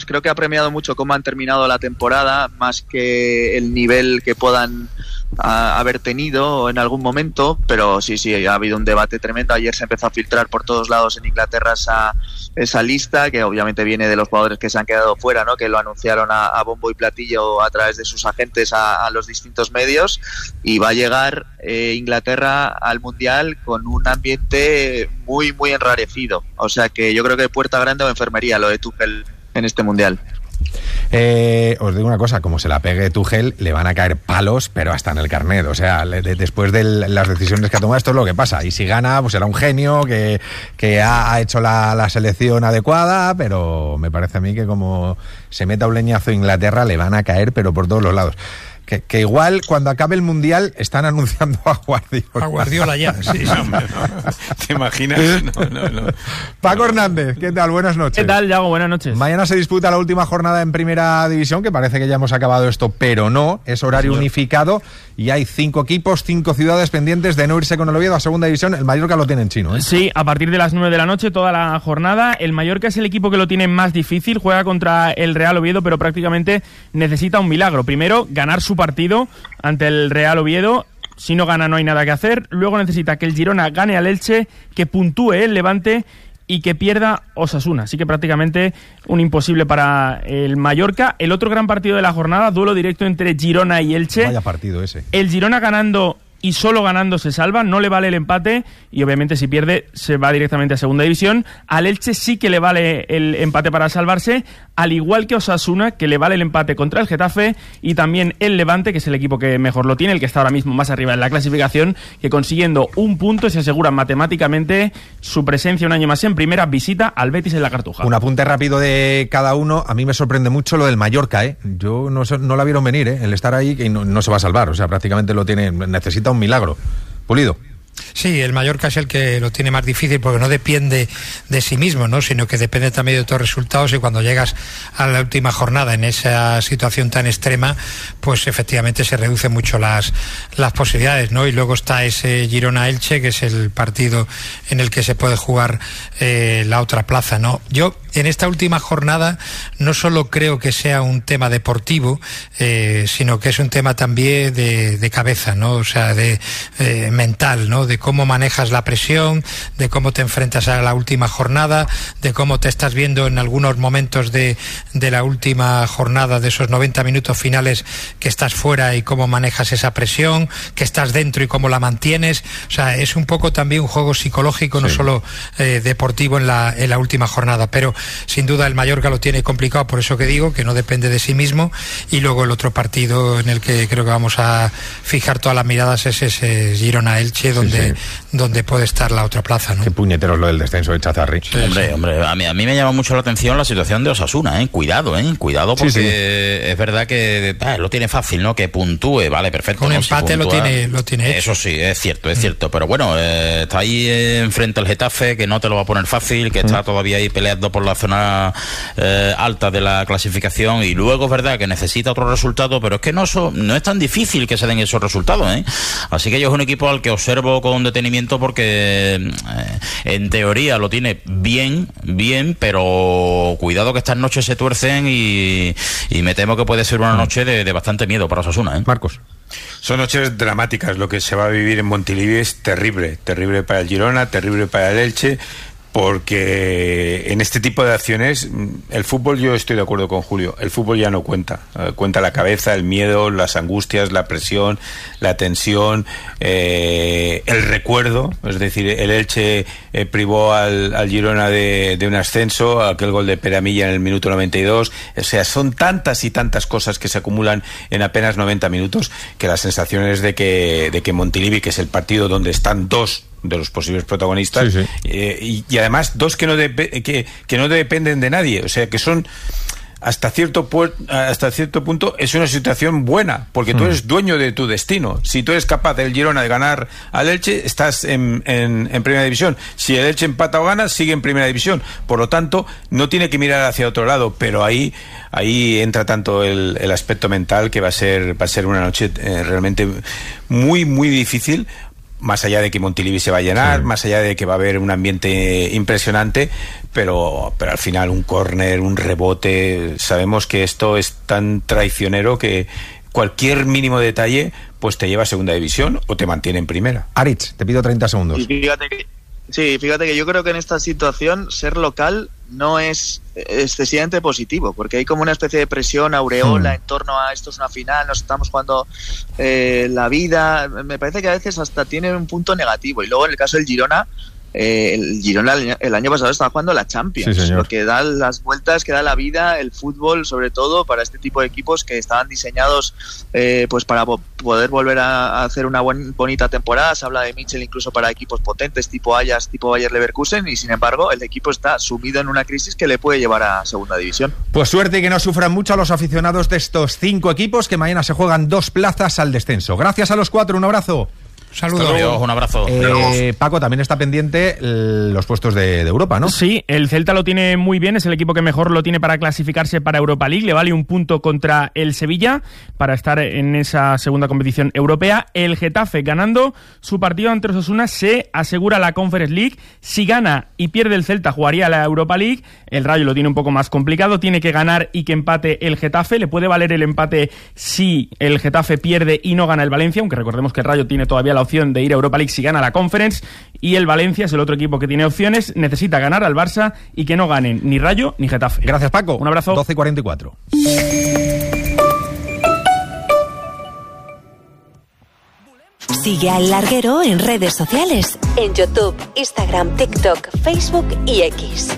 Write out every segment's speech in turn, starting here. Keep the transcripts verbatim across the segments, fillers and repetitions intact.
creo que ha premiado mucho cómo han terminado la temporada, más que el nivel que puedan a haber tenido en algún momento, pero sí, sí, ha habido un debate tremendo. Ayer se empezó a filtrar por todos lados en Inglaterra esa, esa lista, que obviamente viene de los jugadores que se han quedado fuera, ¿no? Que lo anunciaron a, a bombo y platillo a través de sus agentes a, a los distintos medios, y va a llegar eh, Inglaterra al Mundial con un ambiente muy, muy enrarecido. O sea que yo creo que puerta grande o enfermería lo de Tuchel en este Mundial. Eh, os digo una cosa, como se la pegue Tuchel, le van a caer palos, pero hasta en el carnet. O sea, le, de, después de las decisiones que ha tomado, esto es lo que pasa. Y si gana, pues será un genio que, que ha, ha hecho la, la selección adecuada, pero me parece a mí que como se meta un leñazo a Inglaterra, le van a caer, pero por todos los lados. Que, que igual cuando acabe el Mundial están anunciando a Guardiola. A Guardiola ya, sí. No, no, ¿te imaginas? No, no, no. Paco Hernández, ¿qué tal? Buenas noches. ¿Qué tal, Yago? Buenas noches. Mañana se disputa la última jornada en Primera División, que parece que ya hemos acabado esto, pero no, es horario Señor. unificado y hay cinco equipos, cinco ciudades pendientes de no irse con el Oviedo a Segunda División. El Mallorca lo tiene en chino, ¿eh? Sí, a partir de las nueve de la noche, toda la jornada. El Mallorca es el equipo que lo tiene más difícil, juega contra el Real Oviedo, pero prácticamente necesita un milagro. Primero, ganar su partido ante el Real Oviedo. Si no gana, no hay nada que hacer. Luego necesita que el Girona gane al Elche, que puntúe el Levante y que pierda Osasuna. Así que prácticamente un imposible para el Mallorca. El otro gran partido de la jornada, duelo directo entre Girona y Elche. Vaya partido ese. El Girona ganando y solo ganando se salva, no le vale el empate y obviamente si pierde se va directamente a Segunda División. Al Elche sí que le vale el empate para salvarse, al igual que Osasuna, que le vale el empate contra el Getafe, y también el Levante, que es el equipo que mejor lo tiene, el que está ahora mismo más arriba en la clasificación, que consiguiendo un punto se asegura matemáticamente su presencia un año más en primera, visita al Betis en la Cartuja. Un apunte rápido de cada uno. A mí me sorprende mucho lo del Mallorca, ¿eh? Yo no, no la vieron venir, ¿eh? El estar ahí, que no, no se va a salvar, o sea, prácticamente lo tiene, necesita un milagro. Pulido. Sí, el Mallorca es el que lo tiene más difícil porque no depende de sí mismo, ¿no? Sino que depende también de otros resultados, y cuando llegas a la última jornada en esa situación tan extrema, pues efectivamente se reducen mucho las, las posibilidades, ¿no? Y luego está ese Girona-Elche, que es el partido en el que se puede jugar eh, la otra plaza, ¿no? Yo en esta última jornada no solo creo que sea un tema deportivo, eh, sino que es un tema también de, de cabeza, ¿no? O sea, de eh, mental, ¿no? De cómo manejas la presión, de cómo te enfrentas a la última jornada, de cómo te estás viendo en algunos momentos de, de la última jornada, de esos noventa minutos finales que estás fuera y cómo manejas esa presión, que estás dentro y cómo la mantienes. O sea, es un poco también un juego psicológico, sí, no solo eh, deportivo en la, en la última jornada, pero sin duda el Mallorca lo tiene complicado, por eso que digo que no depende de sí mismo. Y luego el otro partido en el que creo que vamos a fijar todas las miradas es ese Girona-Elche, donde, sí, sí. donde puede estar la otra plaza, ¿no? Qué puñeteros lo del descenso de Chazarri. Sí, hombre, sí. hombre, a mí, a mí me llama mucho la atención la situación de Osasuna, ¿eh? Cuidado, ¿eh? Cuidado, porque sí, sí. es verdad que eh, lo tiene fácil, ¿no? Que puntúe, vale, perfecto. Un ¿no? empate si puntúa, lo tiene, lo tiene hecho. Eso sí, es cierto, es mm. cierto. Pero bueno, eh, está ahí eh, enfrente al Getafe, que no te lo va a poner fácil, que mm. está todavía ahí peleando por la zona eh, alta de la clasificación, y luego es verdad que necesita otro resultado, pero es que no, so, no es tan difícil que se den esos resultados, ¿eh? Así que yo es un equipo al que observo con detenimiento porque eh, en teoría lo tiene bien, bien, pero cuidado que estas noches se tuercen y, y me temo que puede ser una noche de, de bastante miedo para Osasuna, ¿eh? Marcos. Son noches dramáticas. Lo que se va a vivir en Montilivi es terrible, terrible para el Girona, terrible para el Elche, porque en este tipo de acciones el fútbol, yo estoy de acuerdo con Julio, el fútbol ya no cuenta, eh, cuenta la cabeza, el miedo, las angustias, la presión, la tensión, eh, el recuerdo. Es decir, el Elche eh, privó al, al Girona de, de un ascenso, aquel gol de Peramilla en el minuto noventa y dos. O sea, son tantas y tantas cosas que se acumulan en apenas noventa minutos, que la sensación es de que, de que Montilivi, que es el partido donde están dos de los posibles protagonistas, sí, sí. Eh, y, y además dos que no, de, que, que no dependen de nadie, o sea, que son hasta cierto pu- hasta cierto punto es una situación buena, porque tú eres dueño de tu destino. Si tú eres capaz del Girona de ganar al Elche, estás en, en, en Primera División. Si el Elche empata o gana, sigue en Primera División. Por lo tanto, no tiene que mirar hacia otro lado, pero ahí ahí entra tanto el, el aspecto mental, que va a ser va a ser una noche eh, realmente muy muy difícil, más allá de que Montilivi se va a llenar, sí. más allá de que va a haber un ambiente impresionante, pero, pero al final un córner, un rebote, sabemos que esto es tan traicionero que cualquier mínimo detalle pues te lleva a segunda división o te mantiene en primera. Aritz, te pido treinta segundos. Y fíjate que, sí, fíjate que yo creo que en esta situación ser local no es excesivamente positivo, porque hay como una especie de presión aureola hmm. en torno a esto es una final, nos estamos jugando eh, la vida. Me parece que a veces hasta tiene un punto negativo. Y luego en el caso del Girona, eh, el Girona el, el año pasado estaba jugando la Champions, sí, lo que da las vueltas, que da la vida, el fútbol, sobre todo para este tipo de equipos que estaban diseñados eh, pues para po- poder volver a, a hacer una buen, bonita temporada. Se habla de Mitchell incluso para equipos potentes tipo Ajax, tipo Bayer Leverkusen, y sin embargo el equipo está sumido en una crisis que le puede llevar a segunda división. Pues suerte y que no sufran mucho a los aficionados de estos cinco equipos, que mañana se juegan dos plazas al descenso. Gracias a los cuatro, un abrazo. Saludos. Adiós, un abrazo. Eh, Paco, también está pendiente los puestos de, de Europa, ¿no? Sí, el Celta lo tiene muy bien, es el equipo que mejor lo tiene para clasificarse para Europa League, le vale un punto contra el Sevilla para estar en esa segunda competición europea. El Getafe, ganando su partido ante Osasuna, se asegura la Conference League. Si gana y pierde el Celta, jugaría la Europa League. El Rayo lo tiene un poco más complicado, tiene que ganar y que empate el Getafe. Le puede valer el empate si el Getafe pierde y no gana el Valencia, aunque recordemos que el Rayo tiene todavía la opción de ir a Europa League si gana la Conference, y el Valencia es el otro equipo que tiene opciones. Necesita ganar al Barça y que no ganen ni Rayo ni Getafe. Gracias, Paco. Un abrazo. doce cuarenta y cuatro. Sigue al Larguero en redes sociales, en YouTube, Instagram, TikTok, Facebook y X.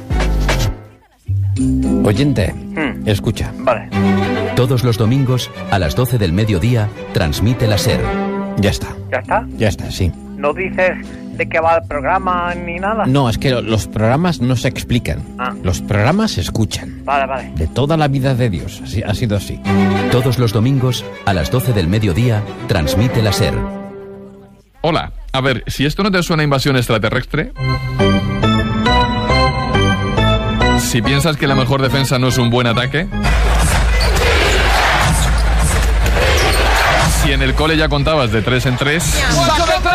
Oyente, hmm. escucha. Vale. Todos los domingos a las doce del mediodía transmite la SER. Ya está. ¿Ya está? Ya está, sí. ¿No dices de qué va el programa ni nada? No, es que los programas no se explican. Ah. Los programas se escuchan. Vale, vale. De toda la vida de Dios. Así, ha sido así. Todos los domingos a las doce del mediodía transmite la SER. Hola. A ver, si esto no te suena a invasión extraterrestre... Si piensas que la mejor defensa no es un buen ataque... Si en el cole ya contabas de tres en tres... ¡Saca tres!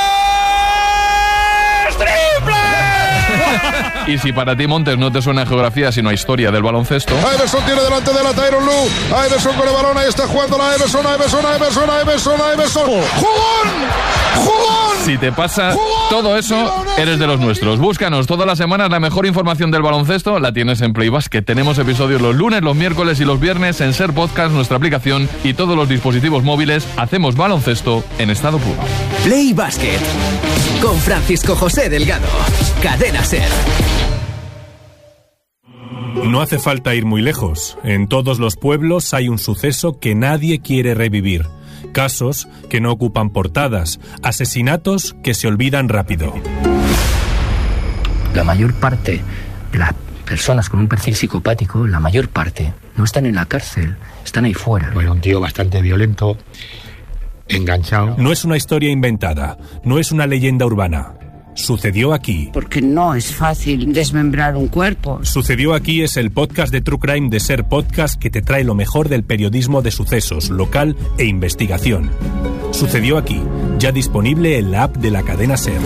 ¡Triple! Y si para ti, Montes, no te suena a geografía sino a historia del baloncesto... Iverson tiene delante de la Tyronn Lue. Iverson con el balón, ahí está jugando la Iverson, Iverson, Iverson, Iverson, Iverson. ¡Jugón! ¡Jugón! Si te pasa todo eso, eres de los nuestros. Búscanos todas las semanas, la mejor información del baloncesto la tienes en Play Basket. Tenemos episodios los lunes, los miércoles y los viernes en SER Podcast, nuestra aplicación y todos los dispositivos móviles. Hacemos baloncesto en estado puro. Play Basket con Francisco José Delgado. Cadena SER. No hace falta ir muy lejos. En todos los pueblos hay un suceso que nadie quiere revivir. Casos que no ocupan portadas, asesinatos que se olvidan rápido. La mayor parte de las personas con un perfil psicopático, la mayor parte, no están en la cárcel, están ahí fuera. Bueno, un tío bastante violento, enganchado. No es una historia inventada, no es una leyenda urbana. Sucedió aquí. Porque no es fácil desmembrar un cuerpo. Sucedió aquí es el podcast de True Crime de SER Podcast que te trae lo mejor del periodismo de sucesos, local e investigación. Sucedió aquí, ya disponible en la app de la cadena SER.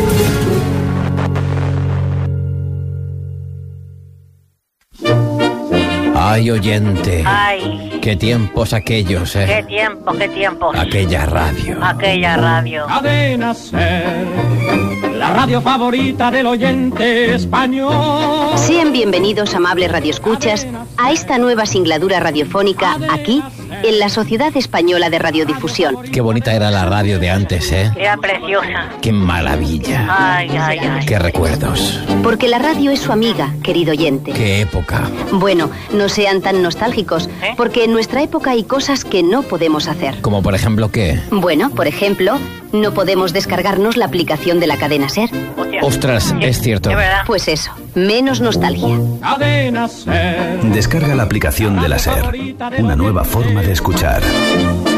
Ay, oyente. Ay. Qué tiempos aquellos, ¿eh? Qué tiempo, qué tiempo. Aquella radio. Aquella radio. Cadena SER, la radio favorita del oyente español. Sean bienvenidos, amables radioescuchas, a esta nueva singladura radiofónica aquí, en la Sociedad Española de Radiodifusión. Qué bonita era la radio de antes, ¿eh? Era preciosa. Qué maravilla. Ay, ay, ay. Qué recuerdos. Porque la radio es su amiga, querido oyente. Qué época. Bueno, no sean tan nostálgicos, ¿Eh? porque en nuestra época hay cosas que no podemos hacer. Como por ejemplo, ¿qué? Bueno, por ejemplo, no podemos descargarnos la aplicación de la cadena SER. Hostia. Ostras, Sí, es cierto. es verdad. Pues eso, menos nostalgia. Cadena SER. Descarga la aplicación de la SER, una nueva forma de escuchar.